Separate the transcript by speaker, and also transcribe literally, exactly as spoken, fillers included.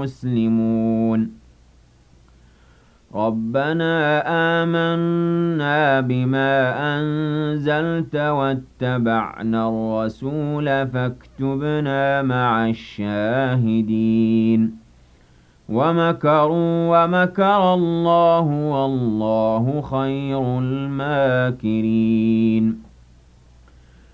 Speaker 1: مسلمون ربنا آمنا بما أنزلت واتبعنا الرسول فاكتبنا مع الشاهدين ومكروا ومكر الله والله خير الماكرين